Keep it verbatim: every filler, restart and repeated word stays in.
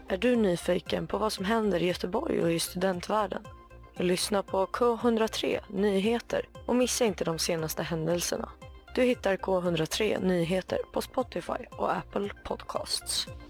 Är du nyfiken på vad som händer i Göteborg och i studentvärlden? Lyssna på K hundra tre Nyheter och missa inte de senaste händelserna. Du hittar K hundra tre Nyheter på Spotify och Apple Podcasts.